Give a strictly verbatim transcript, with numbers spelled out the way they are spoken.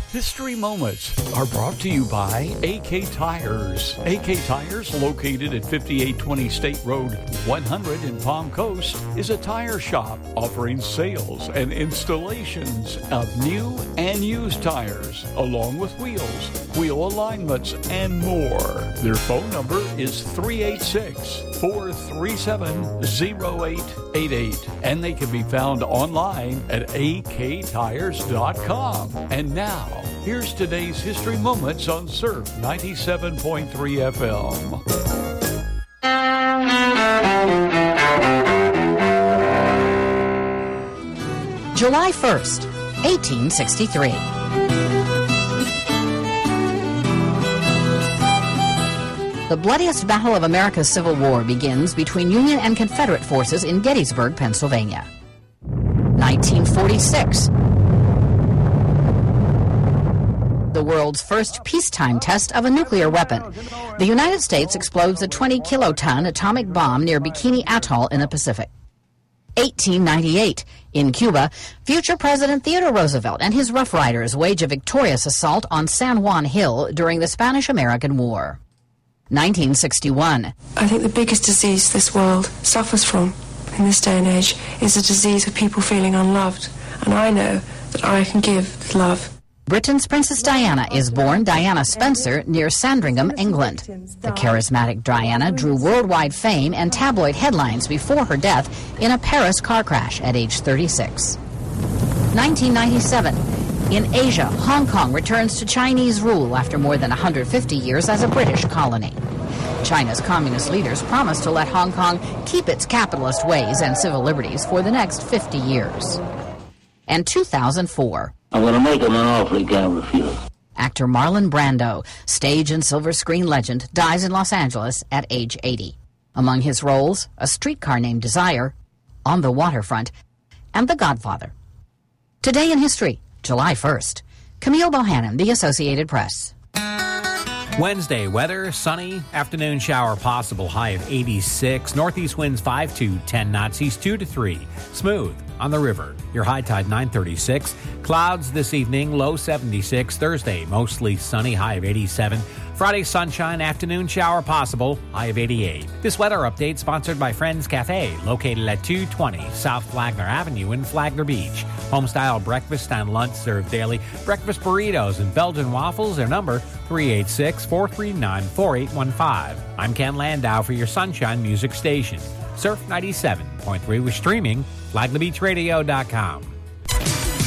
History Moments are brought to you by A K Tires. A K Tires, located at fifty-eight twenty State Road one hundred in Palm Coast, is a tire shop offering sales and installations of new and used tires, along with wheels, wheel alignments, and more. Their phone number is three eight six, four three seven, zero eight eight eight, and they can be found online at a k tires dot com. And now, here's today's History Moments on Surf ninety-seven point three F M. July first, eighteen sixty-three. The bloodiest battle of America's Civil War begins between Union and Confederate forces in Gettysburg, Pennsylvania. nineteen forty-six. The world's first peacetime test of a nuclear weapon. The United States explodes a twenty kiloton atomic bomb near Bikini Atoll in the Pacific. eighteen ninety-eight. In Cuba, future President Theodore Roosevelt and his Rough Riders wage a victorious assault on San Juan Hill during the Spanish-American War. nineteen sixty-one. I think the biggest disease this world suffers from in this day and age is a disease of people feeling unloved. And I know that I can give love. Britain's Princess Diana is born Diana Spencer near Sandringham, England. The charismatic Diana drew worldwide fame and tabloid headlines before her death in a Paris car crash at age thirty-six. nineteen ninety-seven. In Asia, Hong Kong returns to Chinese rule after more than one hundred fifty years as a British colony. China's communist leaders promised to let Hong Kong keep its capitalist ways and civil liberties for the next fifty years. And two thousand four. I'm going to make him an offer he can't refuse. Actor Marlon Brando, stage and silver screen legend, dies in Los Angeles at age eighty. Among his roles, A Streetcar Named Desire, On the Waterfront, and The Godfather. Today in History, July first. Camille Bohannon, The Associated Press. Wednesday, weather, sunny, afternoon shower possible, high of eighty-six. Northeast winds five to ten knots, east two to three. Smooth on the river. Your high tide nine thirty-six. Clouds this evening, low seventy-six. Thursday, mostly sunny, high of eighty-seven. Friday, sunshine, afternoon shower possible, high of eighty-eight. This weather update sponsored by Friends Cafe, located at two twenty South Flagler Avenue in Flagler Beach. Home-style breakfast and lunch served daily. Breakfast burritos and Belgian waffles. Their number, three eight six, four three nine, four eight one five. I'm Ken Landau for your Sunshine Music Station. Surf ninety-seven point three with streaming, flagler beach radio dot com.